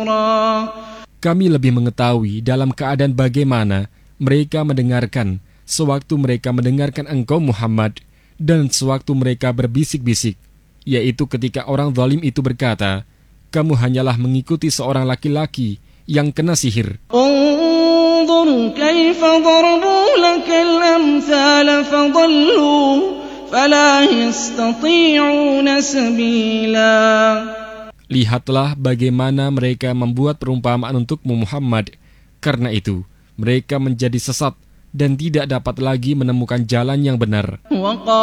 Kami lebih mengetahui dalam keadaan bagaimana mereka mendengarkan sewaktu mereka mendengarkan engkau Muhammad dan sewaktu mereka berbisik-bisik, yaitu ketika orang zalim itu berkata, kamu hanyalah mengikuti seorang laki-laki yang kena sihir. انظر كيف ضربوا لك الأمثال فضلوا فلا يستطيعون سبيلا. Lihatlah bagaimana mereka membuat perumpamaan untukmu Muhammad. Karena itu, mereka menjadi sesat dan tidak dapat lagi menemukan jalan yang benar.